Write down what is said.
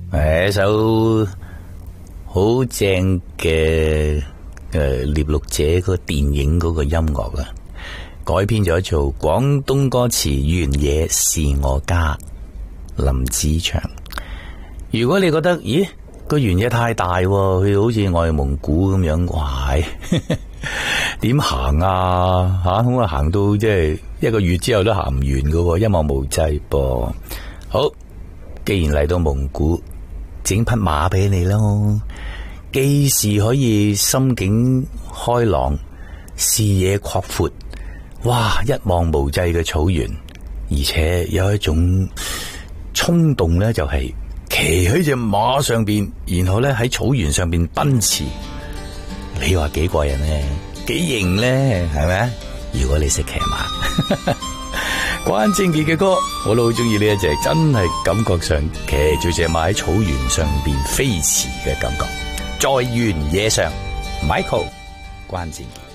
係一首好正嘅獵鹿者嗰個電影嗰個音樂啊，改編咗做廣東歌詞《原野是我家》，林子祥。如果你覺得咦個原野太大，佢好似外蒙古咁樣，哇！點行啊吓，咁啊行到即係1個月之後都行唔完噶，一望無際噃。好，既然嚟到蒙古，整匹馬俾你咯，既是可以心境開朗，視野擴闊，哇！一望無際嘅草原，而且有一種衝動咧，就係騎喺隻馬上邊，然後咧喺草原上邊奔馳。你話幾過癮呢？幾型呢？係咪？如果你識騎馬，關正傑嘅歌我都好中意呢一隻，真係感覺上騎住隻馬喺草原上邊飛馳嘅感覺，在原野上 ，Michael 關正傑。